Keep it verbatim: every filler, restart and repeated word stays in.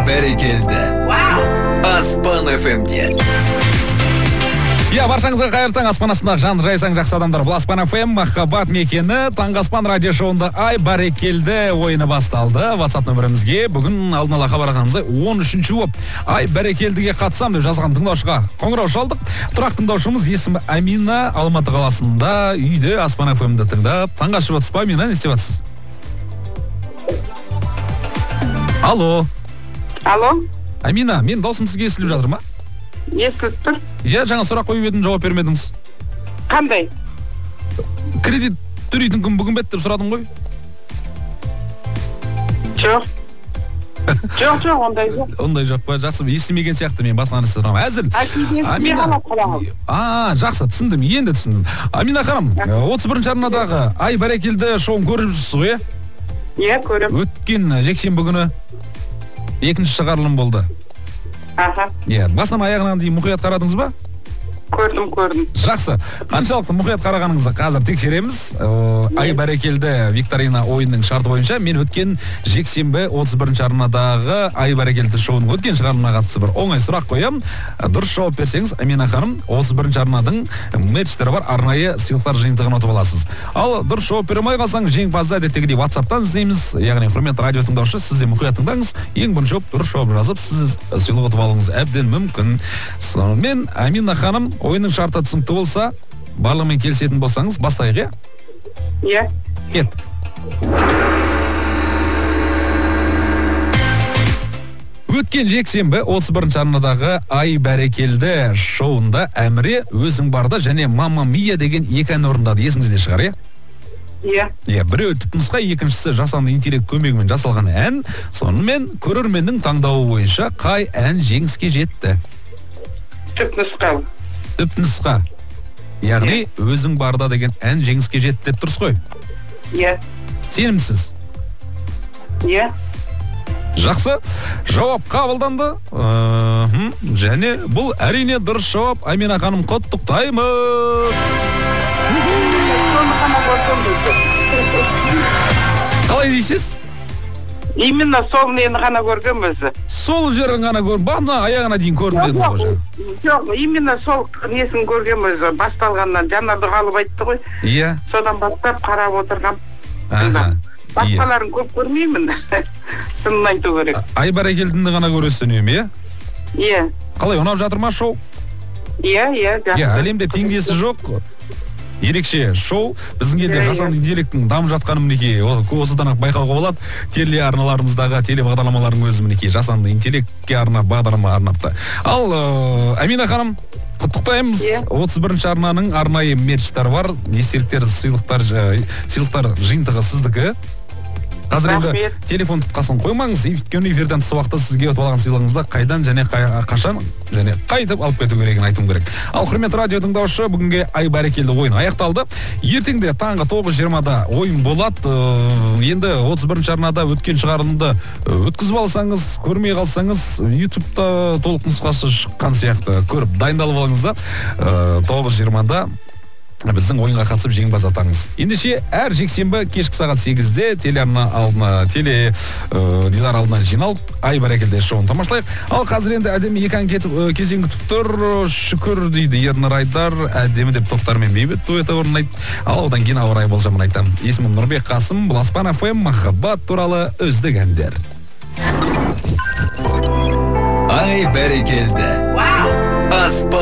бәрекелді. Аспан эф эм-де. Я, баршаңызға қайырлы таң. Аспан астындағы жан жайсаң жақсы адамдар. Бұл Аспан эф эм, махаббат мекені, Таңғы Аспан радио шоуында ай бәрекелді ойыны басталды. WhatsApp нөмірімізге бүгін алдын ала хабар алғанымыздай он үшінші боп ай бәрекелдіге қатысам деп жазған тыңдаушыға қоңырау шалдық. Тұрақ тыңдаушымыз есімі Амина, Алматы қаласында үйде Аспан эф эм-ді тыңдап. Таңғы ашып отырсыз ба, Амина, не істеп жатсыз? Алло. Алло. Амина, мен даусым сізге естіліп жатыр ма? Естіліп тұр. Иә, жаңа сұрақ қойып едім, жауап бермедіңіз. Қандай? Кредит төлейтін күн бүгін бет деп сұрадым ғой. Жоқ. Жоқ, жоқ, ондай жоқ. Ондай жоқ па? Жақсы, естімеген сияқты, мен басқа нәрсе сұрамын. Әзіл. Амина. А, жақсы, түсіндім, енді түсіндім. Амина ханым, отыз бірінші арнадағы ай бәрекелді шоуын көріп жүрсіз ғой, иә? Иә, көріп. Өткен жексенбі күні екінші шығарылым болды. Аха. Иә, басынан аяғына дейін мұқият қарадыңыз ба? Көрдім, көрдім. Жақсы. Қаншалықты мұқият қарағаныңызды қазір тексереміз. Ай бәрекелді викторина ойынның шарты бойынша мен өткен жексенбі отыз бірінші арнадағы ай бәрекелді шоуының өткен шығарылымына қатысты бір оңай сұрақ қоям. Дұрыс жауап берсеңіз, Амина ханым, отыз бірінші арнаның мерчтері бар арнайы сыйлықтар жиынтығын ұтып аласыз. Ал дұрыс жауап бере алмай қалсаң, жеңімпазды әдеттегідей WhatsApp-тан іздейміз. Яғни құрметті радио тыңдаушы, сіз де мұқият тыңдаңыз. Ең бірінші дұрыс жауап жазып, сіз сыйлық ұтып алуыңыз әбден мүмкін. Сонымен Амина ханым, ойынның шарты түсінікті болса, барлығымен келісетін болсаңыз, бастайық, иә? Иә. Кеттік. Өткен жексенбі отыз бірінші арнадағы ай бәрекелді шоуында Әміре өзің барда және Мама Мия деген екі ән орындады. Есіңізде шығар, иә? Иә. Иә, біреу түпнұсқа, екіншісі жасанды интеллект көмегімен жасалған ән. Сонымен көрерменнің таңдауы бойынша қай ән жеңіске жетті? Түпнұсқа. Түпнұсқа. Яғни өзің барда деген ән жеңіске жетті деп тұрсыз ғой? Иә. Сенімсіз? Иә. Жақсы. Жауап қабылданды. Және бұл әрине дұрыс жауап. Амина ханым, құттықтаймыз. Қалай дейсіз? Именно сол нені ғана көргем өзі. Сол жерін ғана көргем, бағына аяғына дейін көрдім дедіңіз ғой. Жоқ, именно сол несін көргем өзі. Басталғаннан Жанар Дұғалов айтты ғой. Иә. Содан бастап қарап отырғам. Басқаларын көп көрмеймін. Сынын айту керек. Ай бәрекелдіні ғана көресіз үнемі, иә? Иә. Қалай, ұнап жатыр ма шоу? Иә, иә. Иә, әлемде теңдесі жоқ. Ерекше шоу. Біздің елде жасанды интеллекттің дамып жатқаны мінекей осыдан ақ байқауға болады. Телеарналарымыздағы телебағдарламалардың өзі мінекей жасанды интеллектке арнап бағдарлама арнапты. Ал Амина ханым, құттықтаймыз. отыз бірінші арнаның арнайы мерчтары бар. Естеліктер, сыйлықтар, сыйлықтар жиынтығы сіздікі. Қазір енді телефон тұтқасын қоймаңыз. Өйткені эфирден тыс уақытта сізге өтіп алған сыйлығыңызды қайдан және қашан және қайтып алып кету керегін айтуым керек. Ал құрметті радио тыңдаушы, бүгінге ай бәрекелді ойын аяқталды. Ертеңде таңғы тоғыз жиырмада ойын болады. Енді отыз бірінші арнада өткен шығарылымды өткізіп алсаңыз, көрмей қалсаңыз, ютубта толық нұсқасы шыққан сияқты көріп дайындалып алыңыздар. тоғыз жиырмада біздің ойынға қатысып жеңімпаз атаңыз. Ендеше әр жексенбі кешкі сағат сегізде телеарна алдына, теле дидар алдына жиналып, ай бәрекелді шоуын тамашалайық. Ал қазір енді әдемі екі ән кетіп кезең күтіп тұр. Шүкір дейді Ернар Айдар, әдемі деп тоқтармен бейбіт дуэті орындайды. Ал одан кейін ауа райы болжамын айтам. Есімім Нұрбек Қасым, бұл Аспан эф эм, махаббат туралы үздік әндер. Ай бәрекелді. Аспан